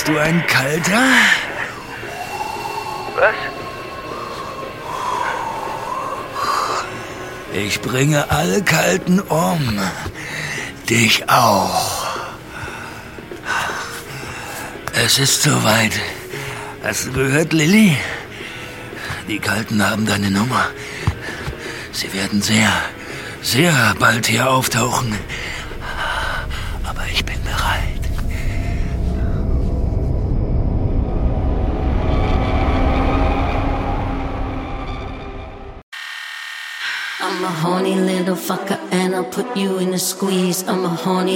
Bist du ein Kalter? Was? Ich bringe alle Kalten um. Dich auch. Es ist soweit. Hast du gehört, Lilly? Die Kalten haben deine Nummer. Sie werden sehr, sehr bald hier auftauchen. Aber ich bin bereit. I'm a horny little fucker and I'll put you in a squeeze. I'm a horny